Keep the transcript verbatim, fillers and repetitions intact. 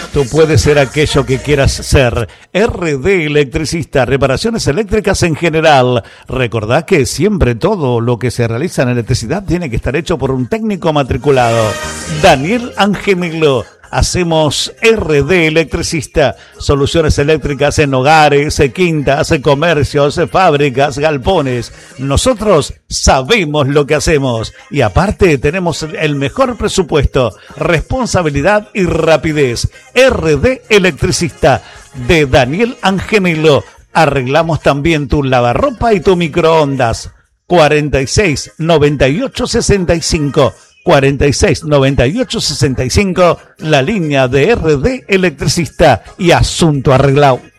Tú puedes ser aquello que quieras ser. R D Electricista, reparaciones eléctricas en general. Recordá que siempre todo lo que se realiza en electricidad tiene que estar hecho por un técnico matriculado. Daniel Angemilo. Hacemos R D Electricista, soluciones eléctricas en hogares, quintas, comercios, fábricas, galpones. Nosotros sabemos lo que hacemos y aparte tenemos el mejor presupuesto, responsabilidad y rapidez. R D Electricista de Daniel Angemilo. Arreglamos también tu lavarropa y tu microondas. cuarenta y seis, noventa y ocho, sesenta y cinco. cuarenta y seis, noventa y ocho, sesenta y cinco, la línea de R D Electricista y asunto arreglado.